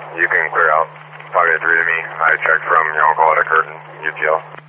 You can clear out. Talk it through to me. I checked from your uncle at a curtain, UPL.